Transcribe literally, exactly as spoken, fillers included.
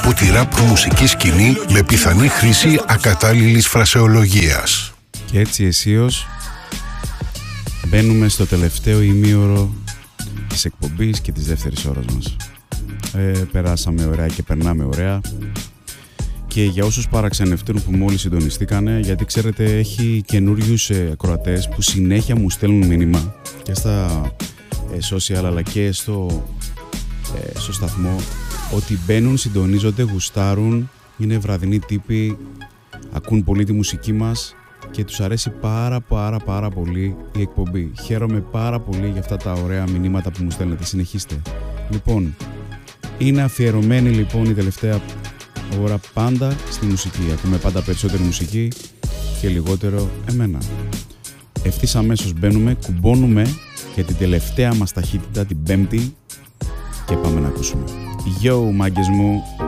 από τη ραπ μουσική σκηνή με πιθανή χρήση ακατάλληλης φρασεολογίας. Και έτσι αισίως μπαίνουμε στο τελευταίο ημίωρο της εκπομπής και της δεύτερης ώρας μας. Ε, περάσαμε ωραία και περνάμε ωραία. Και για όσους παραξενευτούν που μόλις συντονιστήκανε, γιατί ξέρετε έχει καινούριους ε, ακροατές που συνέχεια μου στέλνουν μήνυμα και στα ε, social αλλά και στο, ε, στο σταθμό ότι μπαίνουν, συντονίζονται, γουστάρουν, είναι βραδινοί τύποι, ακούν πολύ τη μουσική μας και τους αρέσει πάρα πάρα πάρα πολύ η εκπομπή. Χαίρομαι πάρα πολύ για αυτά τα ωραία μηνύματα που μου στέλνετε. Συνεχίστε. Λοιπόν, είναι αφιερωμένη λοιπόν η τελευταία ώρα πάντα στη μουσική. Ακούμε πάντα περισσότερη μουσική και λιγότερο εμένα. Ευθύς αμέσως μπαίνουμε, κουμπώνουμε για την τελευταία μας ταχύτητα, την πέμπτη, και πάμε να ακούσουμε. Yo, μάγκες μου,